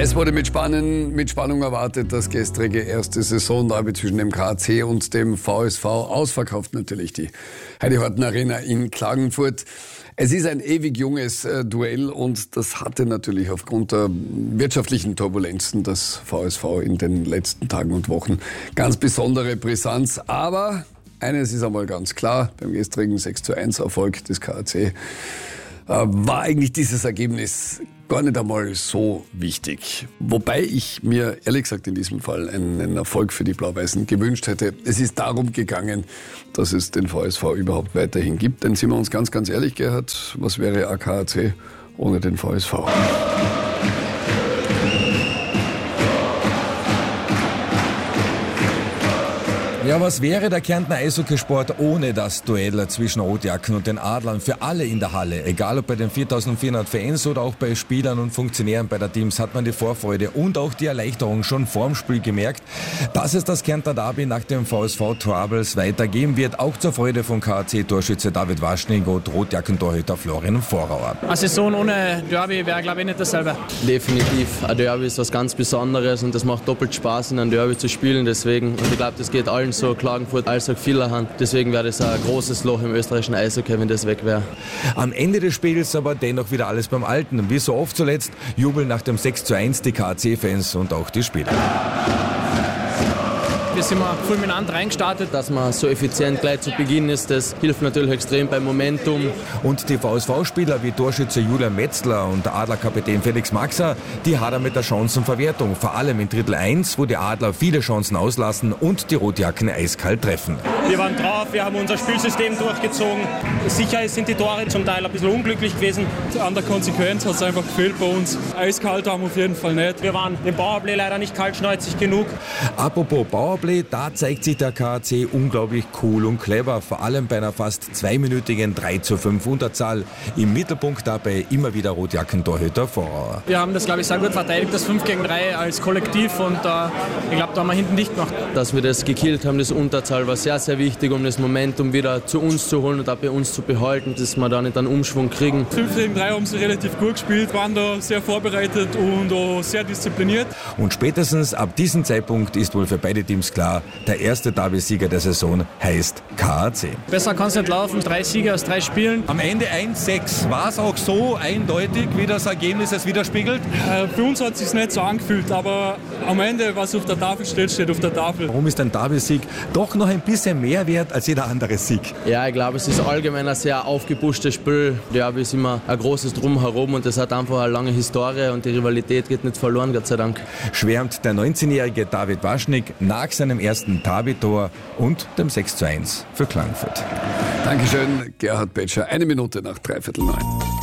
Es wurde mit Spannung erwartet, das gestrige erste Saisonderby zwischen dem KAC und dem VSV, ausverkauft natürlich die Heidi-Horten-Arena in Klagenfurt. Es ist ein ewig junges Duell und das hatte natürlich aufgrund der wirtschaftlichen Turbulenzen des VSV in den letzten Tagen und Wochen ganz besondere Brisanz. Aber eines ist einmal ganz klar, beim gestrigen 6:1 Erfolg des KAC war eigentlich dieses Ergebnis gar nicht einmal so wichtig. Wobei ich mir ehrlich gesagt in diesem Fall einen Erfolg für die Blau-Weißen gewünscht hätte. Es ist darum gegangen, dass es den VSV überhaupt weiterhin gibt. Denn sind wir uns ganz, ganz ehrlich, Gerhard, was wäre AKAC ohne den VSV? Ja, was wäre der Kärntner Eishockeysport ohne das Duell zwischen Rotjacken und den Adlern für alle in der Halle? Egal ob bei den 4.400 Fans oder auch bei Spielern und Funktionären bei der Teams hat man die Vorfreude und auch die Erleichterung schon vorm Spiel gemerkt, dass es das Kärntner Derby nach dem VSV-Troubles weitergeben wird, auch zur Freude von KAC-Torschütze David Waschning und Rotjacken-Torhüter Florian Vorauer. Eine Saison ohne Derby wäre, glaube ich, nicht dasselbe. Definitiv. Ein Derby ist was ganz Besonderes und das macht doppelt Spaß, in einem Derby zu spielen. Deswegen, und ich glaube, das geht allen so, Klagenfurt als auch Villach. Deswegen wäre das ein großes Loch im österreichischen Eishockey, wenn das weg wäre. Am Ende des Spiels aber dennoch wieder alles beim Alten. Wie so oft zuletzt jubeln nach dem 6:1 die KAC-Fans und auch die Spieler. Wir sind mal fulminant reingestartet. Dass man so effizient gleich zu Beginn ist, das hilft natürlich extrem beim Momentum. Und die VSV-Spieler wie Torschütze Julian Metzler und Adlerkapitän Felix Maxer, die hadern mit der Chancenverwertung. Vor allem in Drittel 1, wo die Adler viele Chancen auslassen und die Rotjacken eiskalt treffen. Wir waren drauf, wir haben unser Spielsystem durchgezogen. Sicher sind die Tore zum Teil ein bisschen unglücklich gewesen. An der Konsequenz hat es einfach gefehlt bei uns. Eiskalt haben wir auf jeden Fall nicht. Wir waren im Powerplay leider nicht kaltschneuzig genug. Apropos Powerplay, da zeigt sich der KAC unglaublich cool und clever, vor allem bei einer fast 2-minütigen 3:5 Unterzahl. Im Mittelpunkt dabei immer wieder Rotjacken-Torhüter Vorauer. Wir haben das, glaube ich, sehr gut verteidigt, das 5-gegen-3 als Kollektiv und ich glaube, da haben wir hinten dicht gemacht. Dass wir das gekillt haben, das Unterzahl, war sehr, sehr wichtig, um das Momentum wieder zu uns zu holen und auch bei uns zu behalten, dass wir da nicht einen Umschwung kriegen. 5-gegen-3 haben sie relativ gut gespielt, waren da sehr vorbereitet und auch sehr diszipliniert. Und spätestens ab diesem Zeitpunkt ist wohl für beide Teams klar, der erste Derby-Sieger der Saison heißt KAC. Besser kann es nicht laufen, 3 Siege aus 3 Spielen. Am Ende 1:6. War es auch so eindeutig, wie das Ergebnis es widerspiegelt? Für uns hat es sich nicht so angefühlt, aber am Ende, was auf der Tafel steht, steht auf der Tafel. Warum ist ein Derby-Sieg doch noch ein bisschen mehr wert als jeder andere Sieg? Ja, ich glaube, es ist allgemein ein sehr aufgepushtes Spiel. Derby ist immer ein großes Drumherum und das hat einfach eine lange Historie und die Rivalität geht nicht verloren, Gott sei Dank. Schwärmt der 19-jährige David Waschning nach seinem ersten Derby-Tor und dem 6:1 für Klagenfurt. Dankeschön, Gerhard Betscher. 1 Minute nach 8:45.